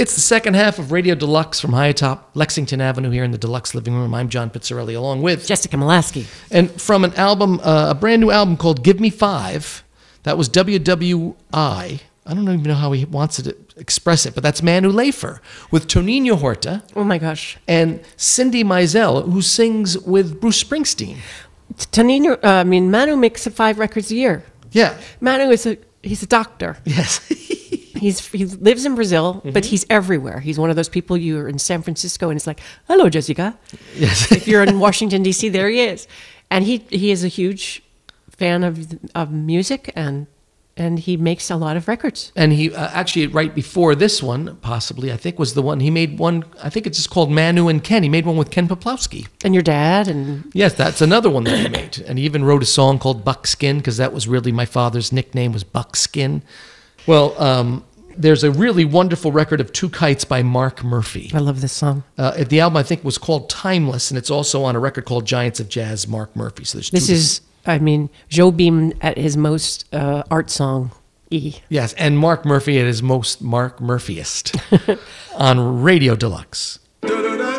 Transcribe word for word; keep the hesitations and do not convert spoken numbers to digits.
It's the second half of Radio Deluxe from high atop Lexington Avenue here in the Deluxe Living Room. I'm John Pizzarelli, along with Jessica Molaski. And from an album, uh, a brand new album called Give Me Five, that was W W I. I don't even know how he wants to express it, but that's Manu Lafer with Tonino Horta. Oh my gosh. And Cindy Mizell, who sings with Bruce Springsteen. Tonino, uh, I mean, Manu makes five records a year. Yeah. Manu is a, he's a doctor. Yes. He's he lives in Brazil, mm-hmm. but he's everywhere. He's one of those people you're in San Francisco and it's like, hello, Jessica. Yes. If you're in Washington, D C, there he is. And he, he is a huge fan of of music, and and he makes a lot of records. And he uh, actually, right before this one, possibly, I think was the one, he made one, I think it's just called Manu and Ken. He made one with Ken Poplowski. And your dad. and Yes, that's another one that he made. And he even wrote a song called Buckskin, because that was really my father's nickname was Buckskin. Well, um, there's a really wonderful record of Two Kites by Mark Murphy. I love this song. Uh, the album, I think, was called Timeless, and it's also on a record called Giants of Jazz, Mark Murphy. So there's This two is, I mean, Joe Beam at his most uh, art song-y. Yes, and Mark Murphy at his most Mark Murphyist on Radio Deluxe.